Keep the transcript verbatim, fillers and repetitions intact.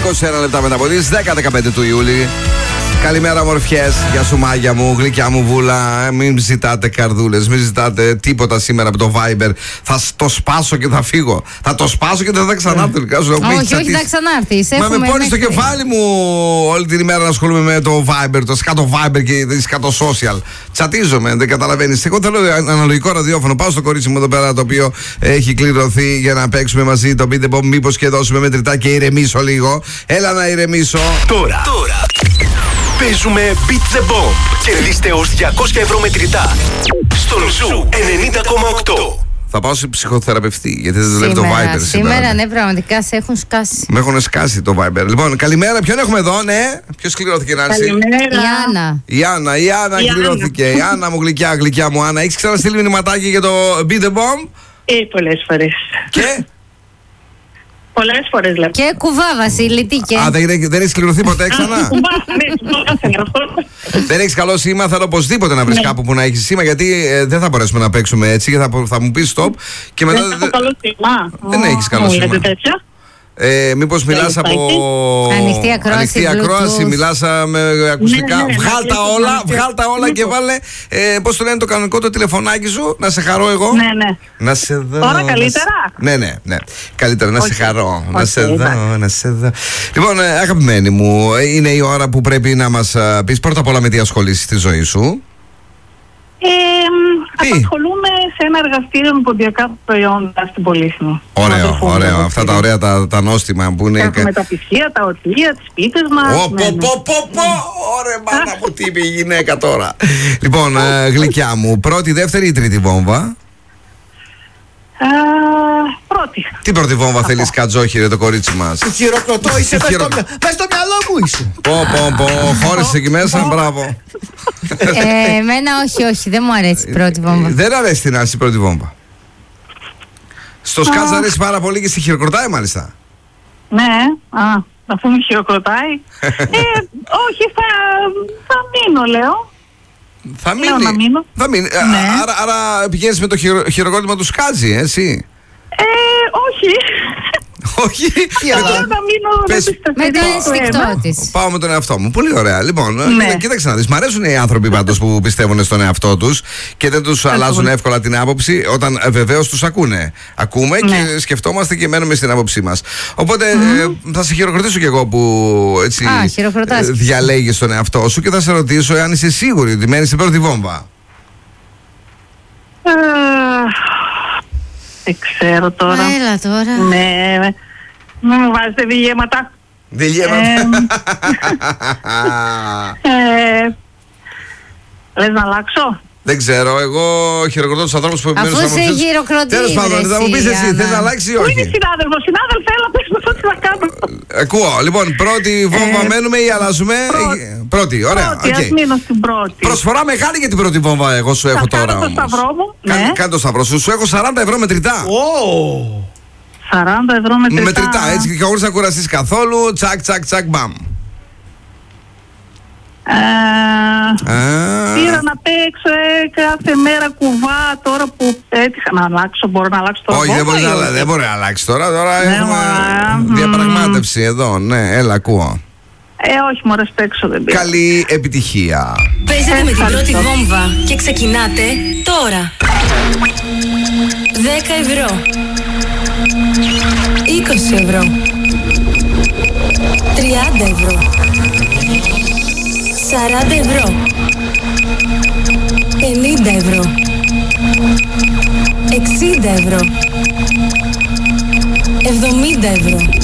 είκοσι ένα λεπτά μετά από τις δέκα δεκαπέντε του Ιούλη. Καλημέρα, ομορφιές. Γεια σου, μάγια μου, γλυκιά μου βούλα. Μην ζητάτε καρδούλες, μην ζητάτε τίποτα σήμερα από το Viber. Θα το σπάσω και θα φύγω. Θα το σπάσω και δεν θα ξανάρθω. Όχι, όχι, θα ξανάρθεις. Μα με πόνει στο κεφάλι μου όλη την ημέρα να ασχολούμαι με το Viber, το σκάτω Viber και το σκάτω social. Τσατίζομαι, δεν καταλαβαίνεις. Εγώ θέλω αναλογικό ραδιόφωνο. Πάω στο κορίτσι μου εδώ πέρα, το οποίο έχει κληρωθεί για να παίξουμε μαζί το Beat the Bomb. Μήπως και δώσουμε μετρητά και ηρεμήσω λίγο. Έλα να ηρεμήσω. Τώρα, τώρα. Παίζουμε Beat the Bomb. Κερδίστε ως διακόσια ευρώ μετρητά στον Ζου ενενήντα κόμμα οκτώ. Θα πάω σε ψυχοθεραπευτή, γιατί δεν δουλεύει το Viber σήμερα. Σήμερα, ναι, πραγματικά σε έχουν σκάσει. Με έχουν σκάσει το Viber. Λοιπόν, καλημέρα, ποιον έχουμε εδώ, ναι. Ποιος κληρώθηκε, Νάνση? Καλημέρα. Η Άννα. Η Άννα, η Άννα η κληρώθηκε. Άννα. Η Άννα μου, γλυκιά, γλυκιά μου, Άννα. Έχεις ξαναστείλει μηνυματάκι για το Beat the Bomb? Ε, πολλές φορές. Και? Πολλές φορές λέω. Και κουβά, Βασίλη, τι και. Α, δεν, δεν έχεις κληρωθεί ποτέ ξανά? Δεν έχεις καλό σήμα, θέλω οπωσδήποτε να βρεις κάπου που να έχεις σήμα, γιατί ε, δεν θα μπορέσουμε να παίξουμε έτσι και θα, θα μου πεις stop και μετά. Δεν έχω καλό σήμα. Δεν έχεις καλό σήμα. Ε, μήπως μιλάς από ανοιχτή ακρόαση, ανοιχτή ακρόαση μιλάς με ακουστικά. Ναι, ναι, βγάλ τα όλα, βγάλ τα όλα και βάλε, ε, πώς το λένε το κανονικό το τηλεφωνάκι σου, να σε χαρώ εγώ. Ναι, ναι. Να σε δω. Τώρα καλύτερα. Ναι, ναι, ναι. Καλύτερα να Okay. σε χαρώ. Okay, να σε δω, okay. να σε δω. Λοιπόν, ε, αγαπημένη μου, είναι η ώρα που πρέπει να μας πεις πρώτα απ' όλα με τι ασχολείσαι στη ζωή σου. Ε, απασχολούμαι σε ένα εργαστήριο με ποντιακά προϊόντα στην Πολύσινη. Ωραίο, ωραίο. Αυτά τα ωραία τα, τα νόστιμα που είναι. Έχουμε τα πισία, τα οτλία, τις πίτες μας. Ω, πω, πω, πω, πω. Ωραία, μάνα μου, τι είπε η γυναίκα τώρα. Λοιπόν, ε, γλυκιά μου, πρώτη, δεύτερη ή τρίτη βόμβα? Α, πρώτη. Τι πρώτη βόμβα θέλεις, Κατζόχυρε, το κορίτσι μας? Του χειροκροτώ, είσαι μες χειρο- στο μυα- μες στο μυαλό μου είσαι. Πω, πω, πω, χώρισες εκεί μέσα, μπράβο. Ε, εμένα όχι, όχι, δεν μου αρέσει η πρώτη βόμβα. Δεν αρέσει την Άση η πρώτη βόμβα. Στο σκάτς αρέσει πάρα πολύ και στη χειροκροτάει μάλιστα. Ναι, α, αφού με χειροκροτάει. ε, όχι, θα, θα μείνω, λέω. Θα Λέω μείνει. να μείνω. Θα μείνει. Α, Ναι. Άρα, άρα πηγαίνεις με το χειρο, χειροκρότημα του Σκάτζη, εσύ. Ε, όχι. Όχι. Θέλω να μείνω Πες- Με το στο ενστικτό αίμα. της. Πάω με τον εαυτό μου. Πολύ ωραία. Λοιπόν, Ναι. κοίτα- κοίταξε να δεις. Μ' αρέσουν οι άνθρωποι πάντως που πιστεύουν στον εαυτό τους και δεν τους αλλάζουν εύκολα την άποψη όταν ε, βεβαίως τους ακούνε. Ακούμε Ναι. και σκεφτόμαστε και μένουμε στην άποψή μας. Οπότε ε, θα σε χειροκροτήσω κι εγώ που έτσι Α, χειροκροτάς. ε, διαλέγεις τον εαυτό σου και θα σε ρωτήσω εάν είσαι σίγουρη ότι μένεις στην πρώτη βόμβα. Ε, Δεν ξέρω τώρα. Έλα τώρα. Ναι, μην μου βάζετε διηγέματα. Διλιέματα. Ε, Λες να αλλάξω? Δεν ξέρω, εγώ χειροκροτώ τους ανθρώπους που επιμένουν Αφού στην σε άποψή τους. χειροκροτεί, Τέλος πάντων, βρε θα μου πεις εσύ, εσύ, Άννα. θες να αλλάξεις ή Πού είναι όχι? συνάδελφος? Συνάδελφε, έλα πες μου τι να κάνω. Ακούω. Λοιπόν, πρώτη βόμβα μένουμε ή αλλάζουμε? Πρώτη. Ε, Πρώτη, ωραία. Πρώτη, οκ. ας μείνω στην πρώτη. Προσφορά μεγάλη για την πρώτη βόμβα, εγώ σου έχω Θα τώρα. κάνω το όμως. σταυρό μου. Κάνε, Ναι. κάνε το σταυρό σου. Σου έχω σαράντα ευρώ μετρητά. Ω, σαράντα ευρώ μετρητά. Μετρητά, έτσι και χωρίς να κουραστείς καθόλου. Τσακ, τσακ, τσακ, μπαμ. Ε, Α, Πήρα να παίξω ε, κάθε μέρα κουβά τώρα που έτυχα να αλλάξω. Μπορώ να αλλάξω το όχι, δεν μπορεί, βόμβα ή να, όχι? δεν μπορεί να αλλάξει τώρα. Τώρα Ναι, έχουμε μα, διαπραγμάτευση εδώ. Ναι, έλα, ακούω. Ε, όχι, μωρέ, παίξω δεν πήρα. Καλή επιτυχία. Παίζετε με την πρώτη Ευχαριστώ. βόμβα και ξεκινάτε τώρα. δέκα ευρώ. είκοσι ευρώ. τριάντα ευρώ. σαράντα ευρώ. πενήντα ευρώ. εξήντα ευρώ. εβδομήντα ευρώ.